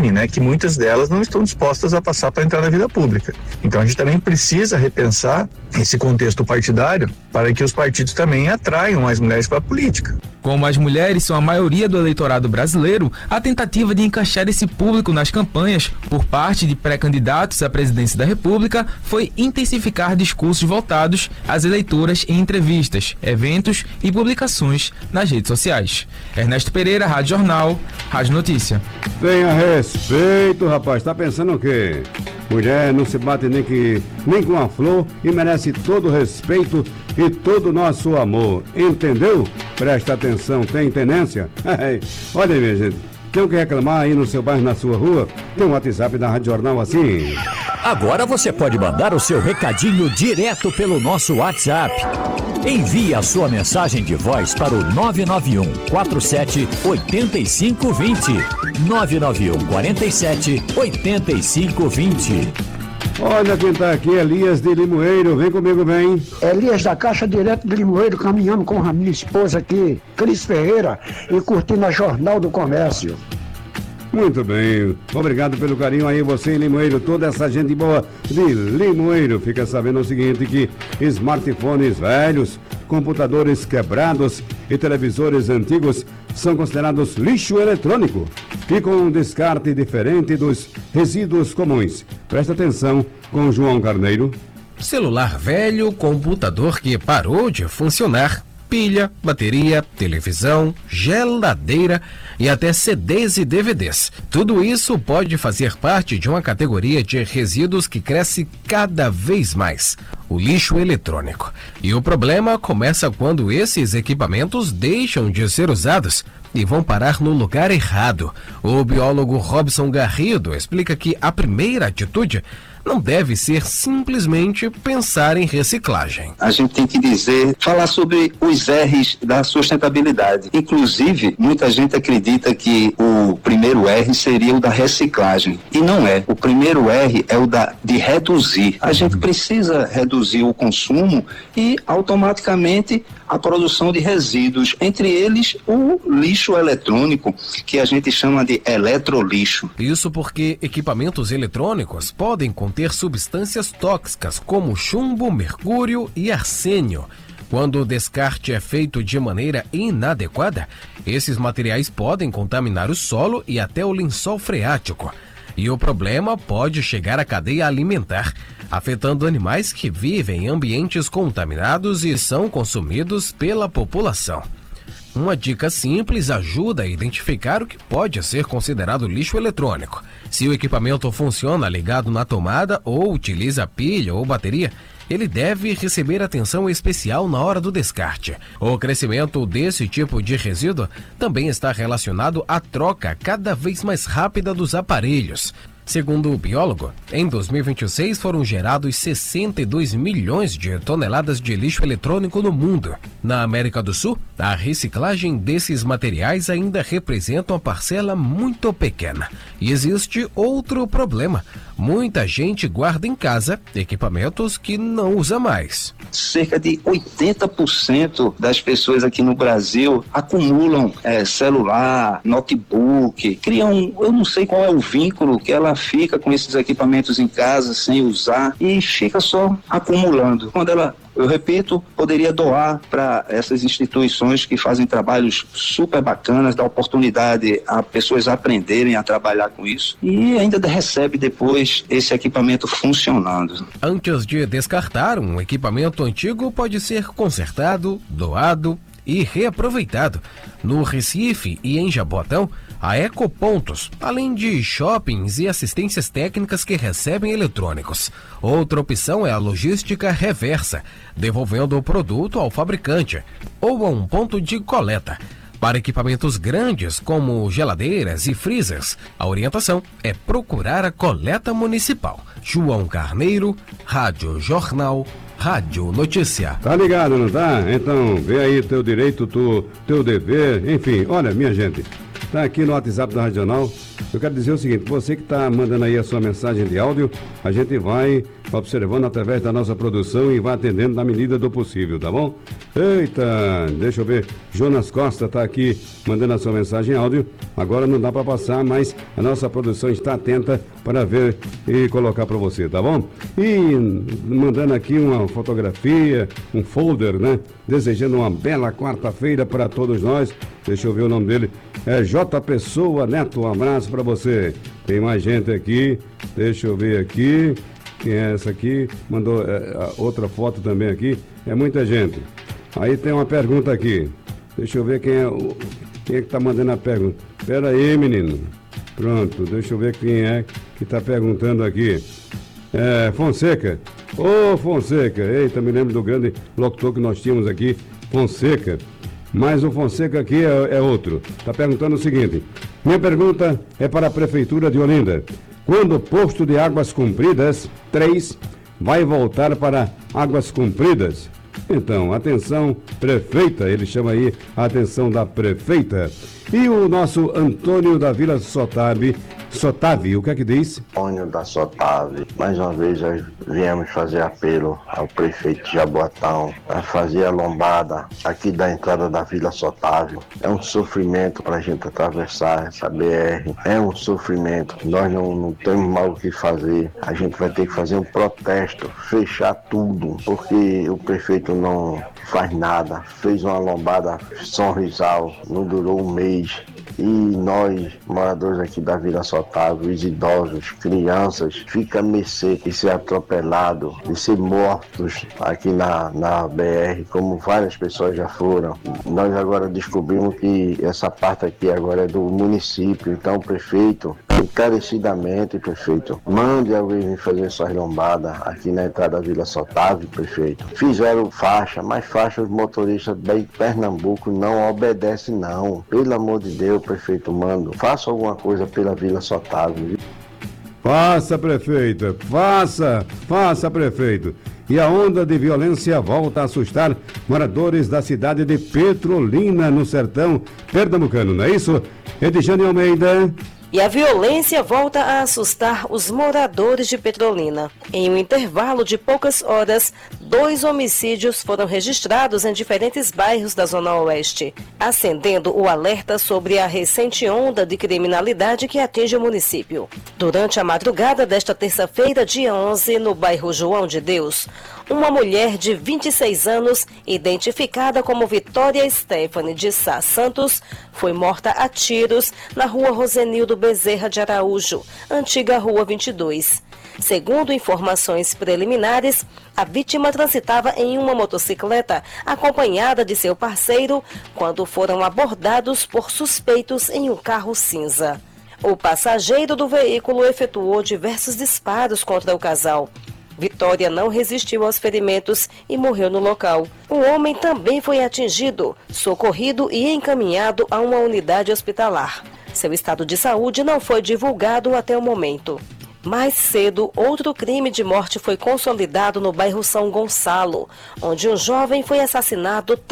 sabem, né, que muitas delas não estão dispostas a passar para entrar na vida pública. Então a gente também precisa repensar esse contexto partidário para que os partidos também atraiam mais mulheres para a política. Como as mulheres são a maioria do eleitorado brasileiro, a tentativa de encaixar esse público nas campanhas por parte de pré-candidatos à presidência da República foi intensificar discursos voltados às eleitoras em entrevistas, eventos e publicações nas redes sociais. Ernesto Pereira, Rádio Jornal, Rádio Notícia. Tenha respeito, rapaz. Tá pensando o quê? Mulher não se bate nem com a flor e merece todo o respeito e todo o nosso amor. Entendeu? Presta atenção, tem tenência? Olha aí, minha gente. Tem o que reclamar aí no seu bairro, na sua rua? Tem um WhatsApp da Rádio Jornal assim. Agora você pode mandar o seu recadinho direto pelo nosso WhatsApp. Envie a sua mensagem de voz para o 991 47 8520. 991 47 8520. Olha quem tá aqui, Elias de Limoeiro. Vem comigo, vem. Elias da Caixa Direto de Limoeiro, caminhando com a minha esposa aqui, Cris Ferreira, e curtindo a Jornal do Comércio. Muito bem, obrigado pelo carinho aí, você em Limoeiro, toda essa gente boa de Limoeiro. Fica sabendo o seguinte, que smartphones velhos, computadores quebrados e televisores antigos são considerados lixo eletrônico e com um descarte diferente dos resíduos comuns. Presta atenção com João Carneiro. Celular velho, computador que parou de funcionar, pilha, bateria, televisão, geladeira e até CDs e DVDs. Tudo isso pode fazer parte de uma categoria de resíduos que cresce cada vez mais, o lixo eletrônico. E o problema começa quando esses equipamentos deixam de ser usados e vão parar no lugar errado. O biólogo Robson Garrido explica que a primeira atitude não deve ser simplesmente pensar em reciclagem. A gente tem que falar sobre os R's da sustentabilidade. Inclusive, muita gente acredita que o primeiro R seria o da reciclagem. E não é. O primeiro R é o de reduzir. A gente precisa reduzir o consumo e automaticamente a produção de resíduos, entre eles o lixo eletrônico, que a gente chama de eletrolixo. Isso porque equipamentos eletrônicos podem conter substâncias tóxicas como chumbo, mercúrio e arsênio. Quando o descarte é feito de maneira inadequada, esses materiais podem contaminar o solo e até o lençol freático. E o problema pode chegar à cadeia alimentar, afetando animais que vivem em ambientes contaminados e são consumidos pela população. Uma dica simples ajuda a identificar o que pode ser considerado lixo eletrônico. Se o equipamento funciona ligado na tomada ou utiliza pilha ou bateria, ele deve receber atenção especial na hora do descarte. O crescimento desse tipo de resíduo também está relacionado à troca cada vez mais rápida dos aparelhos. Segundo o biólogo, em 2026 foram gerados 62 milhões de toneladas de lixo eletrônico no mundo. Na América do Sul, a reciclagem desses materiais ainda representa uma parcela muito pequena. E existe outro problema. Muita gente guarda em casa equipamentos que não usa mais. Cerca de 80% das pessoas aqui no Brasil acumulam celular, notebook, criam, eu não sei qual é o vínculo que ela fica com esses equipamentos em casa sem usar e fica só acumulando. Quando ela, eu repito, poderia doar para essas instituições que fazem trabalhos super bacanas, dá oportunidade a pessoas aprenderem a trabalhar com isso e ainda recebe depois esse equipamento funcionando. Antes de descartar, um equipamento antigo pode ser consertado, doado e reaproveitado. No Recife e em Jaboatão, há ecopontos, além de shoppings e assistências técnicas que recebem eletrônicos. Outra opção é a logística reversa, devolvendo o produto ao fabricante, ou a um ponto de coleta. Para equipamentos grandes, como geladeiras e freezers, a orientação é procurar a coleta municipal. João Carneiro, Rádio Jornal, Rádio Notícia. Tá ligado, não tá? Então, vê aí teu direito, teu dever, enfim. Olha, minha gente, está aqui no WhatsApp da Regional. Eu quero dizer o seguinte, você que está mandando aí a sua mensagem de áudio, a gente vai observando através da nossa produção e vai atendendo na medida do possível, tá bom? Eita, deixa eu ver, Jonas Costa está aqui mandando a sua mensagem em áudio. Agora não dá para passar, mas a nossa produção está atenta para ver e colocar para você, tá bom? E mandando aqui uma fotografia, um folder, né? Desejando uma bela quarta-feira para todos nós. Deixa eu ver o nome dele. É J. Pessoa Neto, um abraço para você. Tem mais gente aqui, deixa eu ver aqui. Quem é essa aqui? Mandou outra foto também aqui. É muita gente. Aí tem uma pergunta aqui. Deixa eu ver quem é que está mandando a pergunta. Espera aí, menino. Pronto, deixa eu ver quem é que está perguntando aqui. Fonseca. Ô, Fonseca. Eita, me lembro do grande locutor que nós tínhamos aqui, Fonseca. Mas o Fonseca aqui é outro. Está perguntando o seguinte. Minha pergunta é para a Prefeitura de Olinda. Quando o posto de Águas Compridas 3 vai voltar para Águas Compridas? Então, atenção, prefeita, ele chama aí a atenção da prefeita. E o nosso Antônio da Vila Sotavi, o que é que diz? Antônio da Sotavi, mais uma vez nós viemos fazer apelo ao prefeito de Jaboatão a fazer a lombada aqui da entrada da Vila Sotavi. É um sofrimento para a gente atravessar essa BR, é um sofrimento, nós não temos mais o que fazer, a gente vai ter que fazer um protesto, fechar tudo, porque o prefeito não faz nada, fez uma lombada Sorrisal, não durou um mês. E nós, moradores aqui da Vila Sotável, os idosos, crianças, fica a mercê de ser atropelado, de ser mortos aqui na BR, como várias pessoas já foram. Nós agora descobrimos que essa parte aqui agora é do município, então o prefeito, encarecidamente, prefeito, mande alguém vir fazer essas lombadas aqui na entrada da Vila Sotável, prefeito. Fizeram faixa, mas faixa os motoristas bem Pernambuco não obedecem não. Pelo amor de Deus, prefeito, mando, faça alguma coisa pela Vila Sotável. Faça, prefeita, faça, prefeito. E a onda de violência volta a assustar moradores da cidade de Petrolina, no sertão pernambucano, não é isso? Edjane Almeida. E a violência volta a assustar os moradores de Petrolina. Em um intervalo de poucas horas, 2 homicídios foram registrados em diferentes bairros da Zona Oeste, acendendo o alerta sobre a recente onda de criminalidade que atinge o município. Durante a madrugada desta terça-feira, dia 11, no bairro João de Deus, uma mulher de 26 anos, identificada como Vitória Stephanie de Sá Santos, foi morta a tiros na rua Rosenildo Bezerra de Araújo, antiga Rua 22. Segundo informações preliminares, a vítima transitava em uma motocicleta acompanhada de seu parceiro quando foram abordados por suspeitos em um carro cinza. O passageiro do veículo efetuou diversos disparos contra o casal. Vitória não resistiu aos ferimentos e morreu no local. O homem também foi atingido, socorrido e encaminhado a uma unidade hospitalar. Seu estado de saúde não foi divulgado até o momento. Mais cedo, outro crime de morte foi consolidado no bairro São Gonçalo, onde um jovem foi assassinado